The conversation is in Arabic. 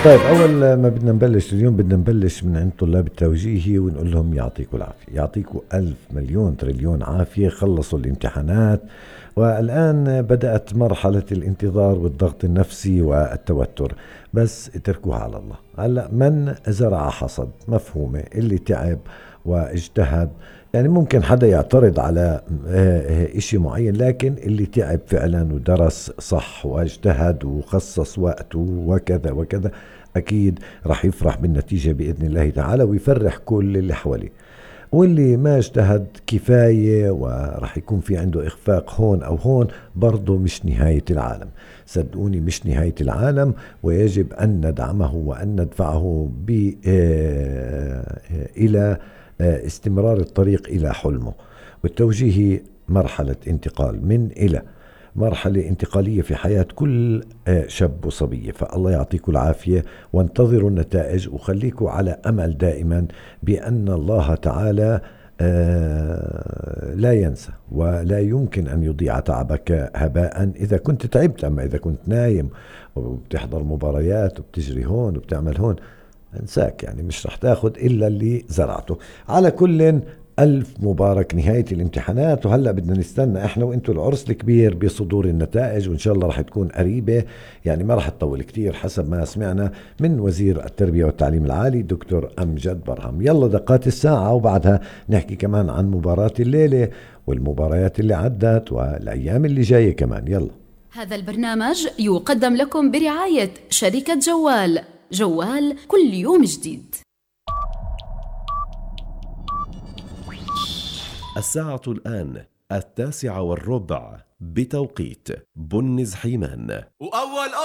طيب أول ما بدنا نبلش اليوم بدنا نبلش من عند طلاب التوجيهي ونقول لهم يعطيكم العافية، يعطيكم ألف مليون تريليون عافية. خلصوا الامتحانات والآن بدأت مرحلة الانتظار والضغط النفسي والتوتر، بس اتركوها على الله. هلأ من زرع حصد، مفهومة. اللي تعب واجتهد، يعني ممكن حدا يعترض على اشي معين، لكن اللي تعب فعلا ودرس صح واجتهد وخصص وقته وكذا وكذا اكيد راح يفرح بالنتيجة بإذن الله تعالى ويفرح كل اللي حواليه. واللي ما اجتهد كفاية وراح يكون في عنده إخفاق هون أو هون، برضه مش نهاية العالم. صدقوني مش نهاية العالم، ويجب أن ندعمه وأن ندفعه إلى استمرار الطريق إلى حلمه. والتوجيه مرحلة انتقال من إلى، مرحلة انتقالية في حياة كل شاب وصبية. فالله يعطيكم العافية وانتظروا النتائج، وخليكم على أمل دائما بأن الله تعالى لا ينسى ولا يمكن أن يضيع تعبك هباء إذا كنت تعبت. أما إذا كنت نايم وبتحضر مباريات وبتجري هون وبتعمل هون، انساك، يعني مش رح تاخد إلا اللي زرعته. على كل ألف مبارك نهاية الامتحانات، وهلأ بدنا نستنى إحنا وإنتوا العرس الكبير بصدور النتائج، وإن شاء الله رح تكون قريبة، يعني ما رح تطول كتير حسب ما سمعنا من وزير التربية والتعليم العالي دكتور أمجد برهم. يلا دقات الساعة وبعدها نحكي كمان عن مباراة الليلة والمباريات اللي عدت والأيام اللي جاية كمان. يلا. هذا البرنامج يقدم لكم برعاية شركة جوال، جوال كل يوم جديد. الساعة الآن 9:15 بتوقيت بن زحيمان.